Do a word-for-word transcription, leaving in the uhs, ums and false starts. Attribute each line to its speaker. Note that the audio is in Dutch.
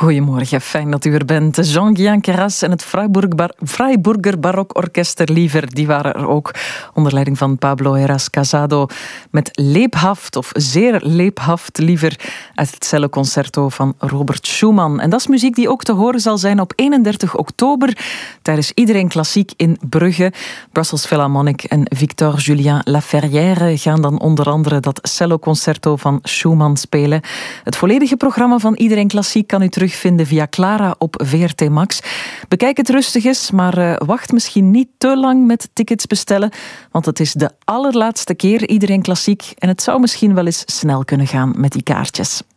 Speaker 1: Goedemorgen, fijn dat u er bent. Jean-Guillain Queyras en het Freiburg Bar- Freiburger Barokorkest Liever, die waren er ook onder leiding van Pablo Heras Casado met Lebhaft, of zeer Lebhaft Liever, uit het celloconcerto van Robert Schumann. En dat is muziek die ook te horen zal zijn op eenendertig oktober tijdens Iedereen Klassiek in Brugge. Brussels Philharmonic en Victor Julien Laferrière gaan dan onder andere dat celloconcerto van Schumann spelen. Het volledige programma van Iedereen Klassiek kan u terugvinden via Clara op V R T Max. Bekijk het rustig eens, maar uh, wacht misschien niet te lang met tickets bestellen, want het is de allerlaatste keer Iedereen Klassiek en het zou misschien wel eens snel kunnen gaan met die kaartjes.